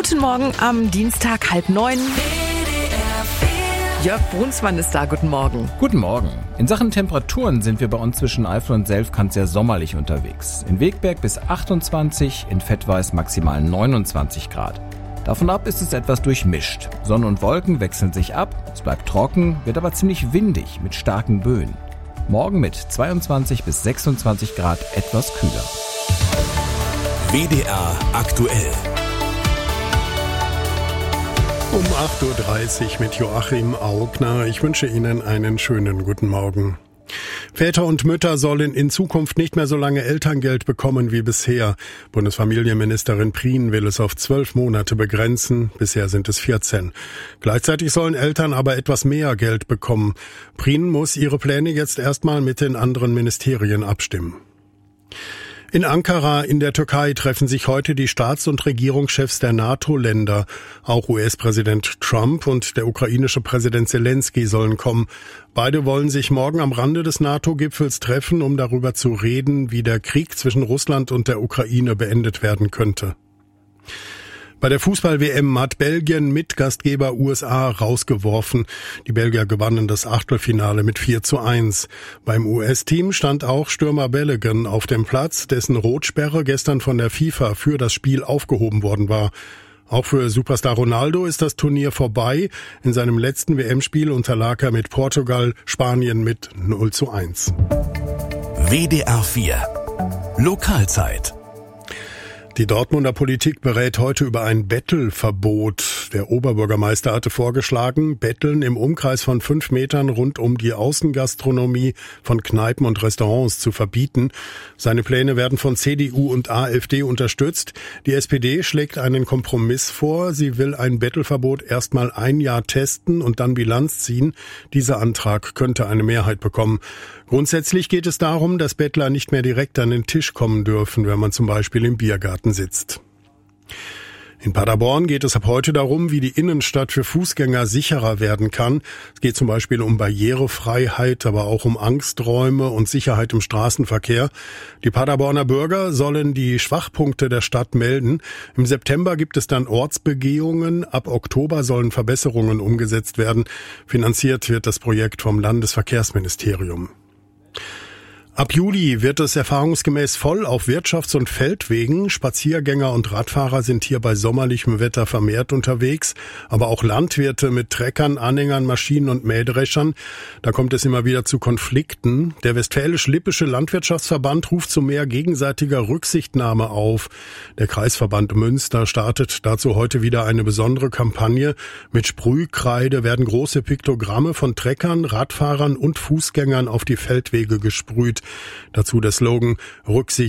Guten Morgen am Dienstag, 8:30. Jörg Brunsmann ist da, guten Morgen. Guten Morgen. In Sachen Temperaturen sind wir bei uns zwischen Eifel und Selfkant sehr sommerlich unterwegs. In Wegberg bis 28, in Vettweiß maximal 29 Grad. Davon ab ist es etwas durchmischt. Sonne und Wolken wechseln sich ab, es bleibt trocken, wird aber ziemlich windig mit starken Böen. Morgen mit 22 bis 26 Grad etwas kühler. WDR aktuell. Um 8:30 Uhr mit Joachim Augner. Ich wünsche Ihnen einen schönen guten Morgen. Väter und Mütter sollen in Zukunft nicht mehr so lange Elterngeld bekommen wie bisher. Bundesfamilienministerin Prien will es auf 12 Monate begrenzen. Bisher sind es 14. Gleichzeitig sollen Eltern aber etwas mehr Geld bekommen. Prien muss ihre Pläne jetzt erstmal mit den anderen Ministerien abstimmen. In Ankara in der Türkei treffen sich heute die Staats- und Regierungschefs der NATO-Länder. Auch US-Präsident Trump und der ukrainische Präsident Zelensky sollen kommen. Beide wollen sich morgen am Rande des NATO-Gipfels treffen, um darüber zu reden, wie der Krieg zwischen Russland und der Ukraine beendet werden könnte. Bei der Fußball-WM hat Belgien Mitgastgeber USA rausgeworfen. Die Belgier gewannen das Achtelfinale mit 4:1. Beim US-Team stand auch Stürmer Balogun auf dem Platz, dessen Rotsperre gestern von der FIFA für das Spiel aufgehoben worden war. Auch für Superstar Ronaldo ist das Turnier vorbei. In seinem letzten WM-Spiel unterlag er mit Portugal Spanien mit 0:1. WDR 4 Lokalzeit. Die Dortmunder Politik berät heute über ein Bettelverbot. Der Oberbürgermeister hatte vorgeschlagen, Betteln im Umkreis von 5 Metern rund um die Außengastronomie von Kneipen und Restaurants zu verbieten. Seine Pläne werden von CDU und AfD unterstützt. Die SPD schlägt einen Kompromiss vor. Sie will ein Bettelverbot erstmal 1 Jahr testen und dann Bilanz ziehen. Dieser Antrag könnte eine Mehrheit bekommen. Grundsätzlich geht es darum, dass Bettler nicht mehr direkt an den Tisch kommen dürfen, wenn man zum Beispiel im Biergarten sitzt. In Paderborn geht es ab heute darum, wie die Innenstadt für Fußgänger sicherer werden kann. Es geht zum Beispiel um Barrierefreiheit, aber auch um Angsträume und Sicherheit im Straßenverkehr. Die Paderborner Bürger sollen die Schwachpunkte der Stadt melden. Im September gibt es dann Ortsbegehungen. Ab Oktober sollen Verbesserungen umgesetzt werden. Finanziert wird das Projekt vom Landesverkehrsministerium. Ab Juli wird es erfahrungsgemäß voll auf Wirtschafts- und Feldwegen. Spaziergänger und Radfahrer sind hier bei sommerlichem Wetter vermehrt unterwegs, aber auch Landwirte mit Treckern, Anhängern, Maschinen und Mähdreschern. Da kommt es immer wieder zu Konflikten. Der Westfälisch-Lippische Landwirtschaftsverband ruft zu mehr gegenseitiger Rücksichtnahme auf. Der Kreisverband Münster startet dazu heute wieder eine besondere Kampagne. Mit Sprühkreide werden große Piktogramme von Treckern, Radfahrern und Fußgängern auf die Feldwege gesprüht. Dazu der Slogan Rücksicht